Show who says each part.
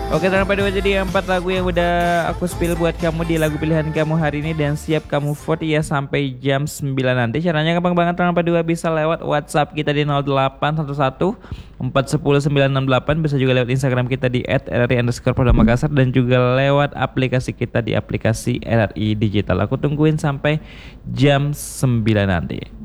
Speaker 1: Oke, sampai dua jadi 4 lagu yang udah aku spill buat kamu di lagu pilihan kamu hari ini dan siap kamu vote ya sampai jam 9 nanti. Caranya gampang banget, tanpa dua bisa lewat WhatsApp kita di 0811 410 968, bisa juga lewat Instagram kita di @rri_Makassar dan juga lewat aplikasi kita di aplikasi RRI Digital. Aku tungguin sampai jam 9 nanti.